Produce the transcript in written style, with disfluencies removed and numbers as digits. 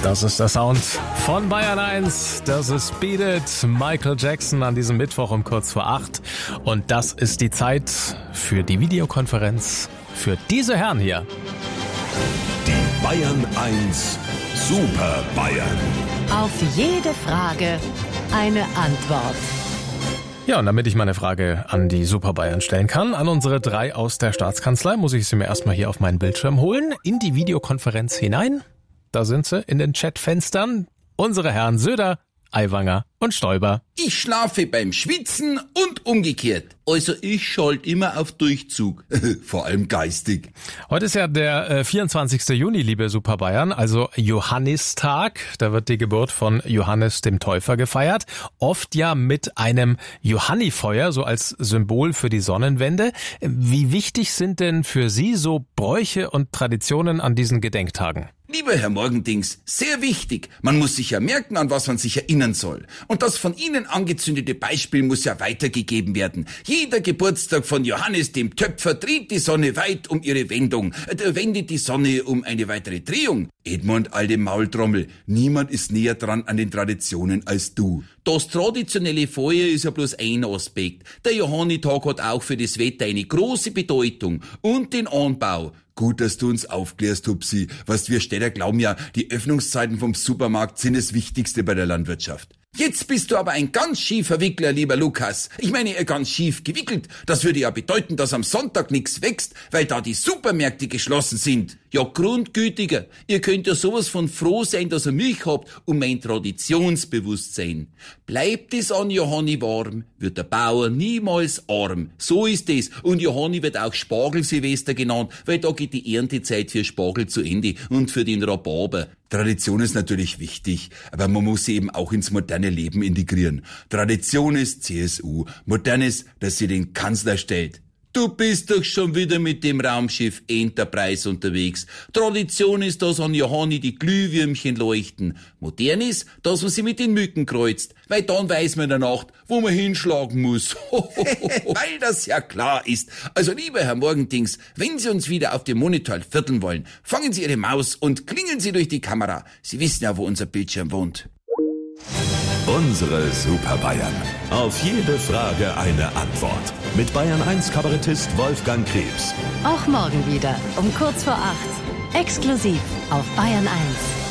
Das ist der Sound von Bayern 1. Das ist Beat It, Michael Jackson an diesem Mittwoch um kurz vor 8. Und das ist die Zeit für die Videokonferenz für diese Herren hier. Die Bayern 1 Super Bayern. Auf jede Frage eine Antwort. Ja, und damit ich meine Frage an die Super Bayern stellen kann, an unsere 3 aus der Staatskanzlei, muss ich sie mir erstmal hier auf meinen Bildschirm holen, in die Videokonferenz hinein. Da sind sie in den Chatfenstern, unsere Herren Söder, Aiwanger und Stoiber. Ich schlafe beim Schwitzen und umgekehrt. Also ich schalte immer auf Durchzug. Vor allem geistig. Heute ist ja der 24. Juni, liebe Super Bayern, also Johannistag. Da wird die Geburt von Johannes dem Täufer gefeiert. Oft ja mit einem Johannifeuer, so als Symbol für die Sonnenwende. Wie wichtig sind denn für Sie so Bräuche und Traditionen an diesen Gedenktagen? Lieber Herr Morgendings, sehr wichtig. Man muss sich ja merken, an was man sich erinnern soll. Und das von Ihnen angezündete Beispiel muss ja weitergegeben werden. Jeder Geburtstag von Johannes dem Töpfer dreht die Sonne weit um ihre Wendung, wendet die Sonne um eine weitere Drehung. Edmund, alte Maultrommel, niemand ist näher dran an den Traditionen als du. Das traditionelle Feuer ist ja bloß ein Aspekt. Der Johannitag hat auch für das Wetter eine große Bedeutung und den Anbau. Gut, dass du uns aufklärst, Hupsi. Was wir Städter glauben ja, die Öffnungszeiten vom Supermarkt sind das Wichtigste bei der Landwirtschaft. Jetzt bist du aber ein ganz schiefer Wickler, lieber Lukas. Ich meine, ganz schief gewickelt. Das würde ja bedeuten, dass am Sonntag nichts wächst, weil da die Supermärkte geschlossen sind. Ja, grundgütiger. Ihr könnt ja sowas von froh sein, dass ihr mich habt und mein Traditionsbewusstsein. Bleibt es an Johanni warm, wird der Bauer niemals arm. So ist es. Und Johanni wird auch Spargelsilvester genannt, weil da geht die Erntezeit für Spargel zu Ende und für den Rhabarber. Tradition ist natürlich wichtig, aber man muss sie eben auch ins moderne Leben integrieren. Tradition ist CSU, modern ist, dass sie den Kanzler stellt. Du bist doch schon wieder mit dem Raumschiff Enterprise unterwegs. Tradition ist, dass an Johanni die Glühwürmchen leuchten. Modern ist, dass man sie mit den Mücken kreuzt, weil dann weiß man in der Nacht, wo man hinschlagen muss. Weil das ja klar ist. Also lieber Herr Morgendings, wenn Sie uns wieder auf dem Monitor vierteln wollen, fangen Sie Ihre Maus und klingeln Sie durch die Kamera. Sie wissen ja, wo unser Bildschirm wohnt. Unsere Super Bayern. Auf jede Frage eine Antwort. Mit Bayern 1 Kabarettist Wolfgang Krebs. Auch morgen wieder um kurz vor 8. Exklusiv auf Bayern 1.